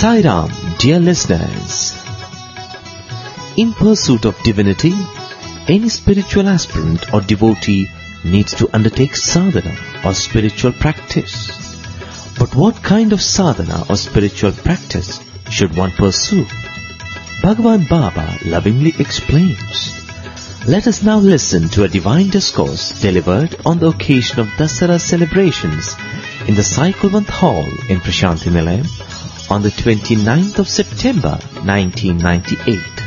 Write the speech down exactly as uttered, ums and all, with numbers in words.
Sai Ram, dear listeners. In pursuit of divinity, any spiritual aspirant or devotee needs to undertake sadhana or spiritual practice. But what kind of sadhana or spiritual practice should one pursue? Bhagavan Baba lovingly explains. Let us now listen to a divine discourse delivered on the occasion of Dasara celebrations in the Saikulvanth Hall in Prashanthi Nilayam on the twenty-ninth of September nineteen ninety-eight.